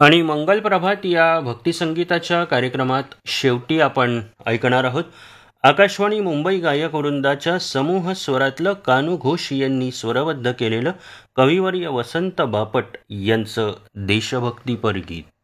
आणि मंगल प्रभात या भक्तिसंगीताच्या कार्यक्रमात शेवटी आपण ऐकणार आहोत आकाशवाणी मुंबई गायक वृंदाच्या समूह स्वरातलं कानू घोष यांनी स्वरबद्ध केलेलं कविवर्य वसंत बापट यांचं देशभक्तीपर गीत.